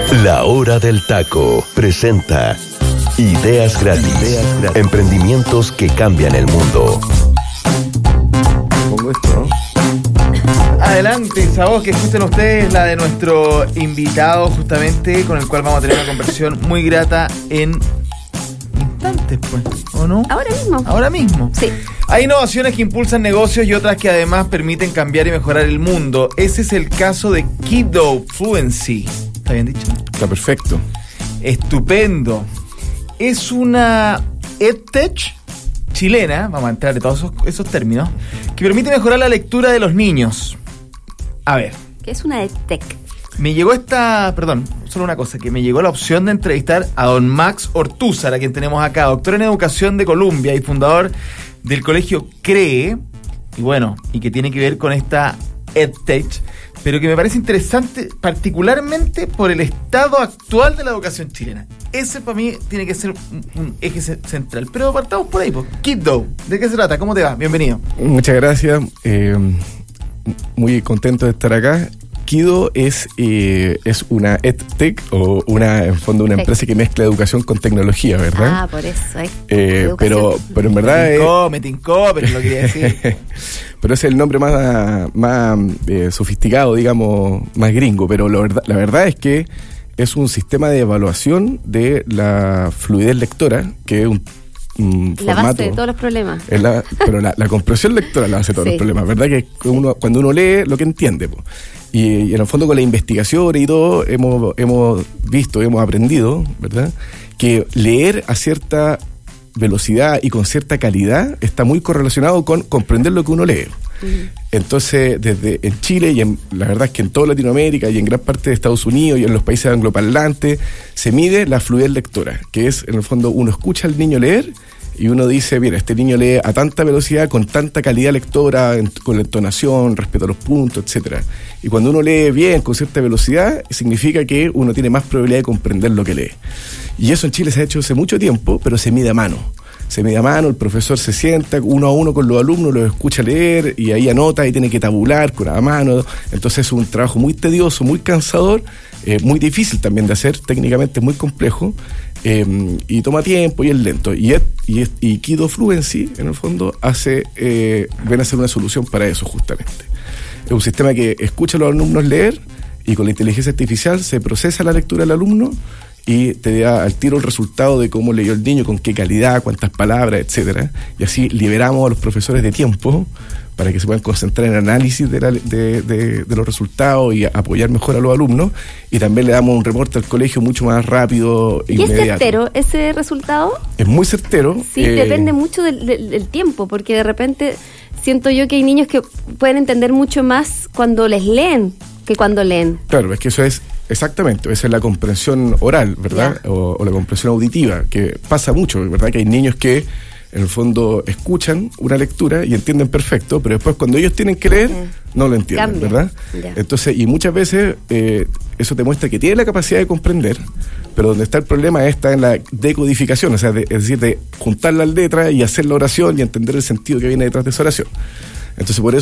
La Hora del Taco presenta Ideas Gratis. Emprendimientos que cambian el mundo. Pongo esto, ¿no? Adelante, esa voz que escuchan ustedes, la de nuestro invitado justamente, con el cual vamos a tener una conversación muy grata en instantes, pues, ¿o no? Ahora mismo. Ahora mismo. Sí. Hay innovaciones que impulsan negocios y otras que además permiten cambiar y mejorar el mundo. Ese es el caso de Kido Fluency. ¿Está bien dicho? Está perfecto. Estupendo. Es una EdTech chilena, vamos a entrar en todos esos términos, que permite mejorar la lectura de los niños. A ver. ¿Qué es una EdTech? Me llegó solo una cosa, que me llegó la opción de entrevistar a don Max Ortúzar, a quien tenemos acá, doctor en Educación de Columbia y fundador del colegio CREE, y que tiene que ver con esta EdTech, pero que me parece interesante particularmente por el estado actual de la educación chilena. Ese para mí tiene que ser un eje central. Pero partamos por ahí, pues. Kido, ¿de qué se trata? ¿Cómo te va? Bienvenido. Muchas gracias. Muy contento de estar acá. Kido es una EdTech o en fondo una empresa que mezcla educación con tecnología, ¿verdad? Ah, por eso. Pero en verdad me tincó, pero lo quería decir. Pero es el nombre más sofisticado, digamos, más gringo. Pero la verdad es que es un sistema de evaluación de la fluidez lectora, que es un la formato, base de todos los problemas. Pero la comprensión lectora es la base de todos los problemas, ¿verdad? Que cuando uno lee lo que entiende, po. Y en el fondo con la investigación y todo hemos aprendido, ¿verdad? Que leer a cierta velocidad y con cierta calidad está muy correlacionado con comprender lo que uno lee. Uh-huh. Entonces, desde en Chile y la verdad es que en toda Latinoamérica y en gran parte de Estados Unidos y en los países angloparlantes se mide la fluidez lectora, que es en el fondo uno escucha al niño leer y uno dice, mira, este niño lee a tanta velocidad, con tanta calidad lectora, con la entonación, respeto a los puntos, etcétera. Y cuando uno lee bien, con cierta velocidad, significa que uno tiene más probabilidad de comprender lo que lee. Y eso en Chile se ha hecho hace mucho tiempo, pero se mide a mano. El profesor se sienta uno a uno con los alumnos, los escucha leer y ahí anota y tiene que tabular con a mano. Entonces es un trabajo muy tedioso, muy cansador, muy difícil también de hacer, técnicamente muy complejo, y toma tiempo y es lento. Y Kido Fluency, en el fondo, ven a ser una solución para eso justamente. Es un sistema que escucha a los alumnos leer y con la inteligencia artificial se procesa la lectura del alumno y te da al tiro el resultado de cómo leyó el niño, con qué calidad, cuántas palabras, etcétera. Y así liberamos a los profesores de tiempo para que se puedan concentrar en el análisis de los resultados y apoyar mejor a los alumnos. Y también le damos un reporte al colegio mucho más rápido e inmediato. ¿Y es certero ese resultado? Es muy certero. Sí, depende mucho del tiempo, porque de repente siento yo que hay niños que pueden entender mucho más cuando les leen que cuando leen. Claro, es que eso es exactamente, esa es la comprensión oral, ¿verdad? O la comprensión auditiva, que pasa mucho, ¿verdad? Que hay niños que en el fondo escuchan una lectura y entienden perfecto, pero después cuando ellos tienen que leer, no lo entienden, ¿verdad? Ya. Entonces, y muchas veces eso te muestra que tiene la capacidad de comprender, pero donde está el problema está en la decodificación, o sea, es decir, de juntar las letras y hacer la oración y entender el sentido que viene detrás de esa oración. Entonces, por eso